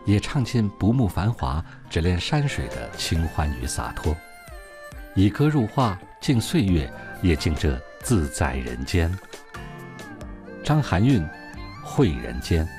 也唱尽不慕繁华，只恋山水的清欢与洒脱。以歌入画，敬岁月，也敬这自在人间。张含韵，绘人间。